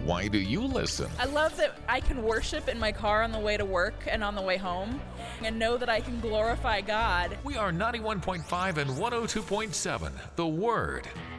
Why do you listen? I love that I can worship in my car on the way to work and on the way home and know that I can glorify God. We are 91.5 and 102.7, The Word.